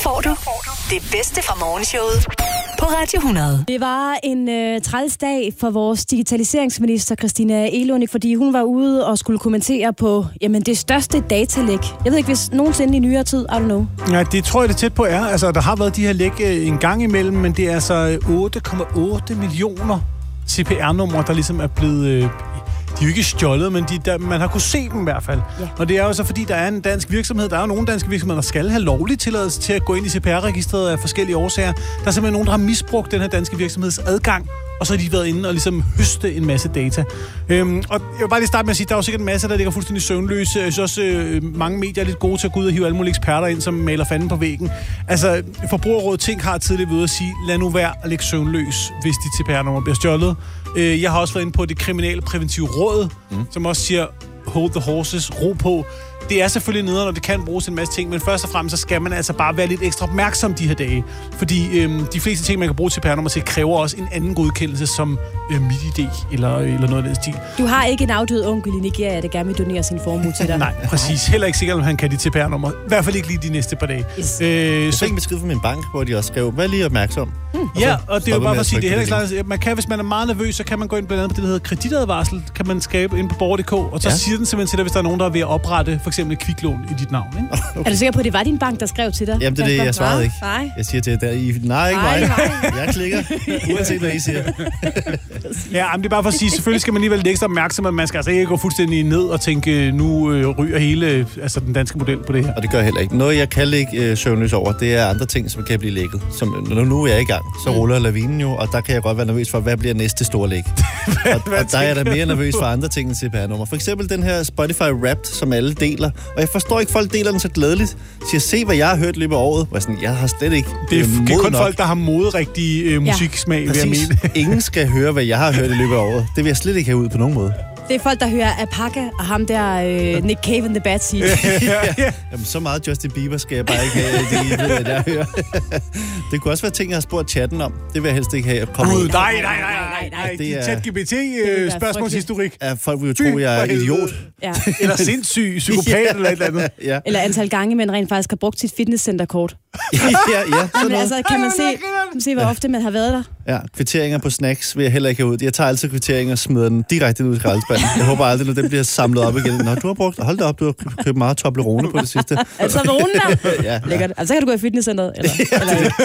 får du det bedste fra morgenshowet på Radio 100. Det var en træls dag for vores digitaliseringsminister, Christina Egelund, fordi hun var ude og skulle kommentere på det største datalæk. Jeg ved ikke, hvis nogensinde i nyere tid, I don't know. Ja, det tror jeg, det tæt på er. Altså, der har været de her læk en gang imellem, men det er altså 8,8 millioner CPR-numre, der ligesom er blevet... De er jo ikke stjålet, men man har kunne se dem i hvert fald. Ja. Og det er jo så, fordi der er en dansk virksomhed. Der er jo nogle danske virksomheder, der skal have lovlig tilladelse til at gå ind i CPR-registret af forskellige årsager. Der er simpelthen nogen, der har misbrugt den her danske virksomheds adgang, og så har de været inde og ligesom høste en masse data. Og jeg vil bare lige starte med at sige, at der er jo sikkert en masse, der ligger fuldstændig søvnløse. Jeg synes også, mange medier er lidt gode til at gå ud og hive alle mulige eksperter ind, som maler fanden på væggen. Altså, Forbrugerrådet Tænk har tidligere ved at sige, lad nu være at ligge søvnløs, hvis dit CPR-nummer bliver stjålet. Jeg har også været inde på det kriminalpræventive råd, som også siger, hold the horses, ro på. Det er selvfølgelig nederen, og det kan bruges en masse ting, men først og fremmest så skal man altså bare være lidt ekstra opmærksom de her dage. Fordi de fleste ting, man kan bruge CPR-nummer til, kræver også en anden godkendelse som MitID eller noget af den stil. Du har ikke en afdød onkel i Nigeria, der gerne vil donere sin formue til dig. Nej, præcis. Heller ikke sikkert, om han kan dit CPR-nummer. I hvert fald ikke lige de næste par dage. Yes. Jeg fik en besked fra min bank, hvor de også skrev, vær lige opmærksom. Ja, og det er jo bare for at sige, det er heller ikke klart. Man kan, hvis man er meget nervøs, så kan man gå ind blandt andet på det, der hedder kreditadvarsel, kan man skabe ind på borger.dk, og så siger den simpelthen til dig, hvis der er nogen, der er ved at oprette for eksempel et kviklån i dit navn. Ikke? Okay. Er du sikker på, at det var din bank, der skrev til dig? Jamen, det er det, jeg svarede ikke. Nej. Jeg siger til dig, nej, ikke mig. Jeg klikker, uanset hvad I siger. Ja, men det er bare for at sige, selvfølgelig skal man alligevel lidt ekstra opmærksom, at man skal altså ikke gå fuldstændig ned og tænke, nu ryger hele den danske model på det her. Og det gør jeg heller ikke. Noget, jeg kan ikke søvnløs over, det er andre ting, som kan blive lækket. Som, nu er jeg i gang, så ruller lavinen jo, og der kan jeg godt være nervøs for, hvad bliver næste store læk. og der er jeg da mere nervøs for andre ting end CPR-nummer. For eksempel den her Spotify Wrapped, som alle deler. Og jeg forstår ikke, folk deler den så glædeligt. Siger, se hvad jeg har hørt i løbet af året. Jeg har slet ikke det er kun nok. Folk, der har moderigtig musiksmag, vil jeg mene. Ingen skal høre, hvad jeg har hørt i løbet af året. Det vil jeg slet ikke have ud på nogen måde. Det er folk, der hører Alpaca og ham der Nick Cave and the Bad Seeds. Jamen, så meget Justin Bieber skal jeg bare ikke have, det ved, at jeg hører. Det kunne også være ting, jeg har spurgt chatten om. Det vil jeg helst ikke have. Nej. Det er chat-GPT-spørgsmålshistorik. Ja, folk vil jo tro, jeg er idiot. Ja. Eller sindssyg, psykopat eller et eller andet. Ja. Eller antal gange, man rent faktisk har brugt sit fitnesscenterkort. Ja. Men altså, kan man se, hvor ofte man har været der? Ja, kvitteringer på snacks vil jeg heller ikke have ud. Jeg tager altid kvitteringer og smider den direkte ud i skraldespanden. Jeg håber aldrig, at den bliver samlet op igen. Nå, du har brugt... Hold da op, du har købt meget Toblerone på det sidste. Altså, Toblerone der? Ja. Lækkert. Altså, kan du gå i fitnesscenteret? Eller?